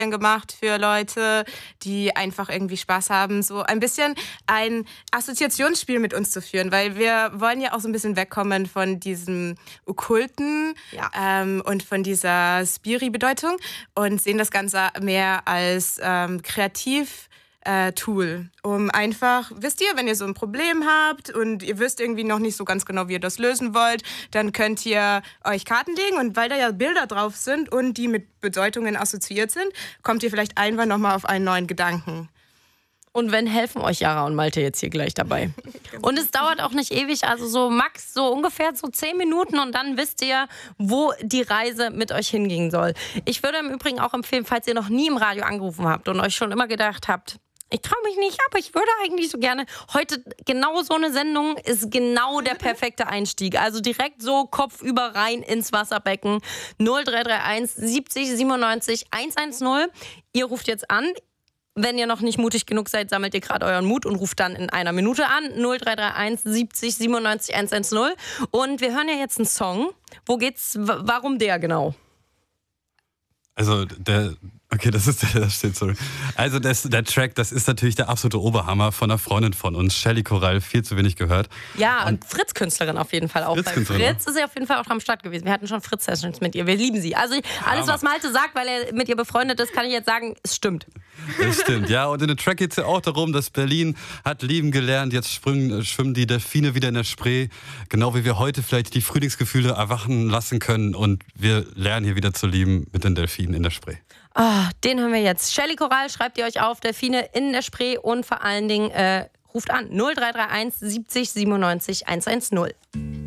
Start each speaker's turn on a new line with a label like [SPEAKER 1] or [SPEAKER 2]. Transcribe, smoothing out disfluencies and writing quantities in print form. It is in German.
[SPEAKER 1] gemacht für Leute, die einfach irgendwie Spaß haben, so ein bisschen ein Assoziationsspiel mit uns zu führen, weil wir wollen ja auch so ein bisschen wegkommen von diesem Okkulten und von dieser Spiri-Bedeutung und sehen das Ganze mehr als Tool, um einfach, wisst ihr, wenn ihr so ein Problem habt und ihr wisst irgendwie noch nicht so ganz genau, wie ihr das lösen wollt, dann könnt ihr euch Karten legen und weil da ja Bilder drauf sind und die mit Bedeutungen assoziiert sind, kommt ihr vielleicht einfach nochmal auf einen neuen Gedanken.
[SPEAKER 2] Und wenn, helfen euch Yara und Malte jetzt hier gleich dabei. Und es dauert auch nicht ewig, also so max so ungefähr so 10 Minuten und dann wisst ihr, wo die Reise mit euch hingehen soll. Ich würde im Übrigen auch empfehlen, falls ihr noch nie im Radio angerufen habt und euch schon immer gedacht habt, ich traue mich nicht, aber ich würde eigentlich so gerne. Heute genau so eine Sendung ist genau der perfekte Einstieg. Also direkt so kopfüber rein ins Wasserbecken. 0331 70 97 110. Ihr ruft jetzt an. Wenn ihr noch nicht mutig genug seid, sammelt ihr gerade euren Mut und ruft dann in einer Minute an. 0331 70 97 110. Und wir hören ja jetzt einen Song. Wo geht's? Warum der genau?
[SPEAKER 3] Also das steht so. Also der Track, das ist natürlich der absolute Oberhammer von einer Freundin von uns, Shelly Korall, viel zu wenig gehört.
[SPEAKER 2] Ja, und Fritz-Künstlerin auf jeden Fall auch. Bei Fritz ist sie auf jeden Fall auch am Start gewesen. Wir hatten schon Fritz-Sessions mit ihr. Wir lieben sie. Also alles, was Malte sagt, weil er mit ihr befreundet ist, kann ich jetzt sagen, es stimmt.
[SPEAKER 3] Das stimmt, ja. Und in dem Track geht es ja auch darum, dass Berlin hat lieben gelernt. Jetzt schwimmen die Delfine wieder in der Spree. Genau wie wir heute vielleicht die Frühlingsgefühle erwachen lassen können. Und wir lernen hier wieder zu lieben mit den Delfinen in der Spree.
[SPEAKER 2] Den haben wir jetzt. Shelly Korall, schreibt ihr euch auf, Delfine in der Spree und vor allen Dingen ruft an 0331 70 97 110.